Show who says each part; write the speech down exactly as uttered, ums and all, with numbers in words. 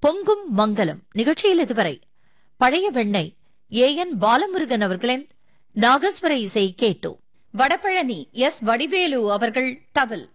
Speaker 1: பொங்கும் மங்கலம் நிகழ்ச்சியில் இதுவரை பழைய வெண்ணெய் ஏ என் பாலமுருகன் அவர்களின் நாகஸ்வர இசை கேட்டோம். வடபழனி எஸ் வடிவேலு அவர்கள் தவில்,